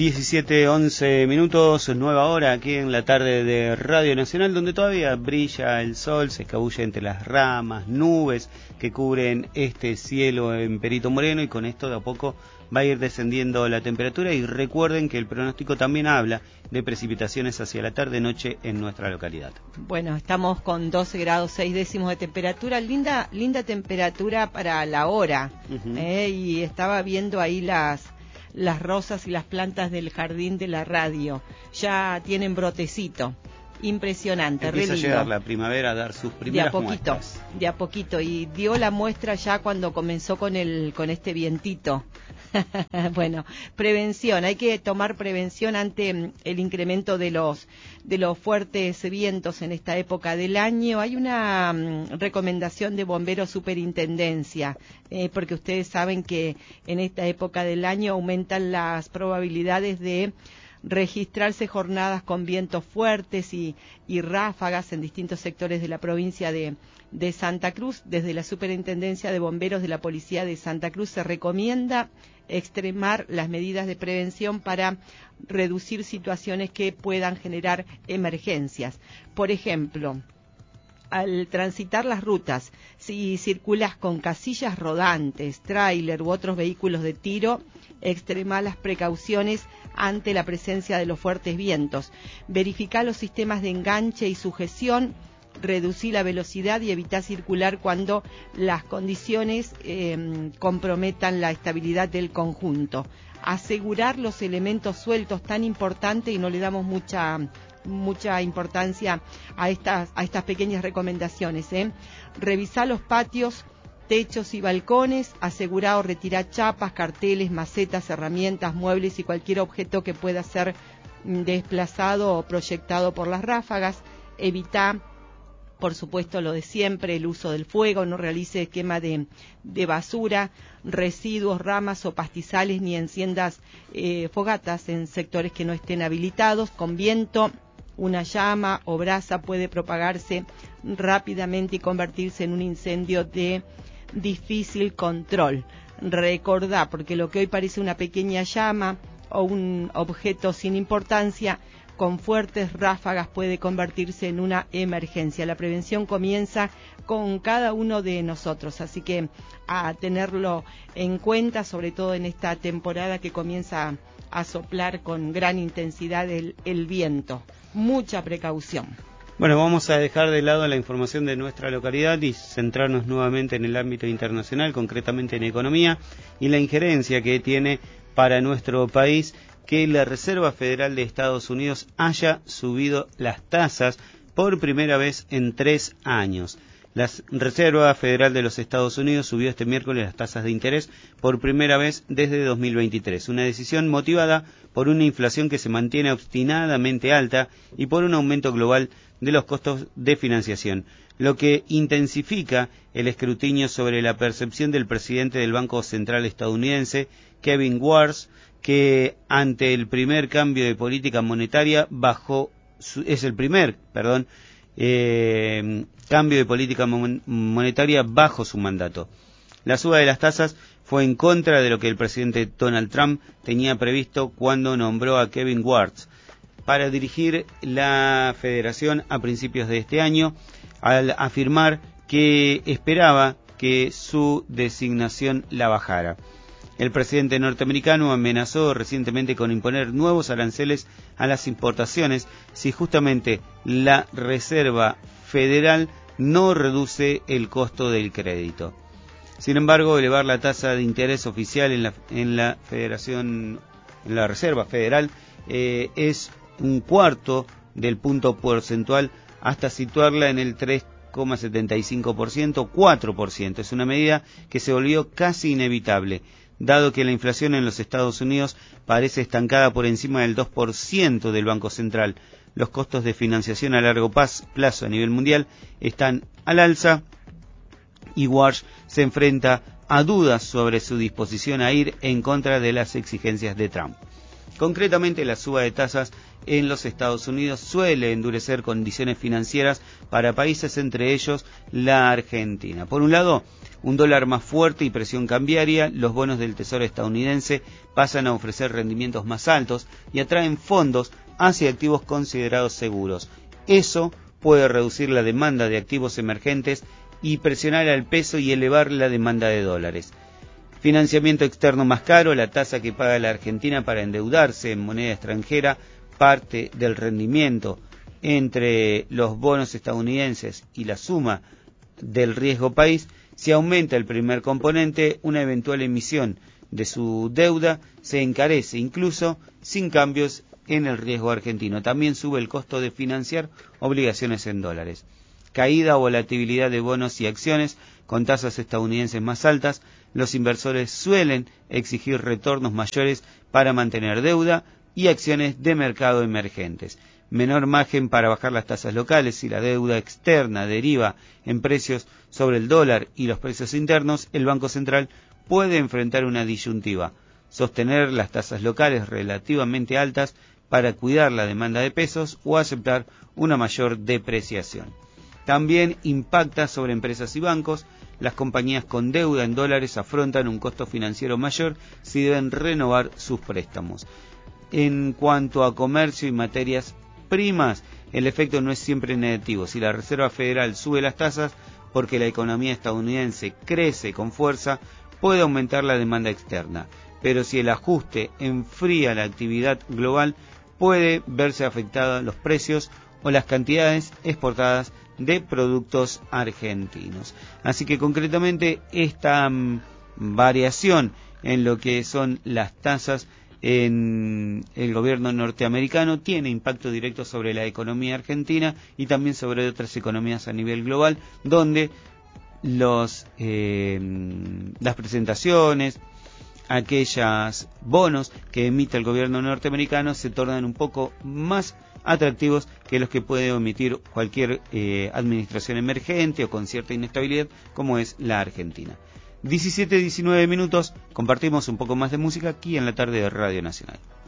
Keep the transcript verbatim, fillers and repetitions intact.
diecisiete, once minutos, nueva hora aquí en la tarde de Radio Nacional, donde todavía brilla el sol, se escabulle entre las ramas, nubes que cubren este cielo en Perito Moreno, y con esto de a poco va a ir descendiendo la temperatura. Y recuerden que el pronóstico también habla de precipitaciones hacia la tarde-noche en nuestra localidad. Bueno, estamos con doce grados seis décimos de temperatura, linda linda temperatura para la hora, uh-huh. eh, y estaba viendo ahí las las rosas y las plantas del jardín de la radio, ya tienen brotecito, impresionante. Empieza a llegar la primavera a dar sus primeras de a poquito, muestras. De a poquito, y dio la muestra ya cuando comenzó con el con este vientito. Bueno, prevención, hay que tomar prevención ante el incremento de los de los fuertes vientos en esta época del año. Hay una um, recomendación de Bomberos Superintendencia, eh, porque ustedes saben que en esta época del año aumentan las probabilidades de registrarse jornadas con vientos fuertes y, y ráfagas en distintos sectores de la provincia de, de Santa Cruz. Desde la Superintendencia de Bomberos de la Policía de Santa Cruz se recomienda extremar las medidas de prevención para reducir situaciones que puedan generar emergencias. Por ejemplo, al transitar las rutas, si circulas con casillas rodantes, tráiler u otros vehículos de tiro, extrema las precauciones ante la presencia de los fuertes vientos. Verificar los sistemas de enganche y sujeción, reducir la velocidad y evitar circular cuando las condiciones eh, comprometan la estabilidad del conjunto. Asegurar los elementos sueltos, tan importante, y no le damos mucha mucha importancia a estas a estas pequeñas recomendaciones. ¿eh? Revisar los patios, techos y balcones, asegurar o retirar chapas, carteles, macetas, herramientas, muebles y cualquier objeto que pueda ser desplazado o proyectado por las ráfagas. Evitar, por supuesto, lo de siempre, el uso del fuego, no realice quema de, de basura, residuos, ramas o pastizales, ni enciendas eh, fogatas en sectores que no estén habilitados. Con viento, una llama o brasa puede propagarse rápidamente y convertirse en un incendio de difícil control. Recordá, porque lo que hoy parece una pequeña llama o un objeto sin importancia, con fuertes ráfagas puede convertirse en una emergencia. La prevención comienza con cada uno de nosotros, así que a tenerlo en cuenta, sobre todo en esta temporada que comienza a soplar con gran intensidad el, el viento. Mucha precaución. Bueno, vamos a dejar de lado la información de nuestra localidad y centrarnos nuevamente en el ámbito internacional, concretamente en economía y la injerencia que tiene para nuestro país que la Reserva Federal de Estados Unidos haya subido las tasas por primera vez en tres años. La Reserva Federal de los Estados Unidos subió este miércoles las tasas de interés por primera vez desde dos mil veintitrés, una decisión motivada por una inflación que se mantiene obstinadamente alta y por un aumento global de los costos de financiación, lo que intensifica el escrutinio sobre la percepción del presidente del Banco Central estadounidense, Kevin Warsh, que ante el primer cambio de política monetaria bajó, es el primer, perdón, eh, cambio de política monetaria bajo su mandato. La suba de las tasas fue en contra de lo que el presidente Donald Trump tenía previsto cuando nombró a Kevin Warsh para dirigir la federación a principios de este año, al afirmar que esperaba que su designación la bajara. El presidente norteamericano amenazó recientemente con imponer nuevos aranceles a las importaciones si justamente la Reserva Federal no reduce el costo del crédito. Sin embargo, elevar la tasa de interés oficial en la, en la Federación, en la Reserva Federal, eh, es un cuarto del punto porcentual hasta situarla en el tres coma setenta y cinco por ciento, cuatro por ciento. Es una medida que se volvió casi inevitable, dado que la inflación en los Estados Unidos parece estancada por encima del dos por ciento del Banco Central. Los costos de financiación a largo plazo a nivel mundial están al alza y Warsh se enfrenta a dudas sobre su disposición a ir en contra de las exigencias de Trump. Concretamente, la suba de tasas en los Estados Unidos suele endurecer condiciones financieras para países, entre ellos la Argentina. Por un lado, un dólar más fuerte y presión cambiaria, los bonos del Tesoro estadounidense pasan a ofrecer rendimientos más altos y atraen fondos hacia activos considerados seguros. Eso puede reducir la demanda de activos emergentes y presionar al peso y elevar la demanda de dólares. Financiamiento externo más caro, la tasa que paga la Argentina para endeudarse en moneda extranjera, parte del rendimiento entre los bonos estadounidenses y la suma del riesgo país. Si aumenta el primer componente, una eventual emisión de su deuda se encarece, incluso sin cambios en el riesgo argentino. También sube el costo de financiar obligaciones en dólares. Caída o volatilidad de bonos y acciones con tasas estadounidenses más altas, los inversores suelen exigir retornos mayores para mantener deuda y acciones de mercado emergentes. Menor margen para bajar las tasas locales. Si la deuda externa deriva en precios sobre el dólar y los precios internos, el Banco Central puede enfrentar una disyuntiva: sostener las tasas locales relativamente altas para cuidar la demanda de pesos o aceptar una mayor depreciación. También impacta sobre empresas y bancos. Las compañías con deuda en dólares afrontan un costo financiero mayor si deben renovar sus préstamos. En cuanto a comercio y materias primas, el efecto no es siempre negativo. Si la Reserva Federal sube las tasas porque la economía estadounidense crece con fuerza, puede aumentar la demanda externa. Pero si el ajuste enfría la actividad global, puede verse afectada los precios o las cantidades exportadas de productos argentinos. Así que concretamente esta um, variación en lo que son las tasas en el gobierno norteamericano tiene impacto directo sobre la economía argentina y también sobre otras economías a nivel global, donde los eh, las presentaciones, aquellos bonos que emite el gobierno norteamericano se tornan un poco más atractivos que los que puede emitir cualquier eh, administración emergente o con cierta inestabilidad como es la Argentina. diecisiete, diecinueve minutos, compartimos un poco más de música aquí en la tarde de Radio Nacional.